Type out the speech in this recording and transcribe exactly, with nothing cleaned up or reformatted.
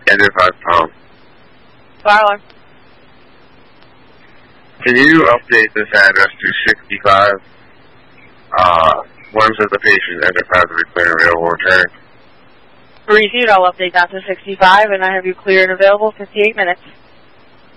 Enterprise Palm. Fire. Can you update this address to sixty-five? Uh, Worms of the Patient, Enterprise will be clear and available return. Received, I'll update that to sixty-five, and I have you clear and available fifty-eight minutes.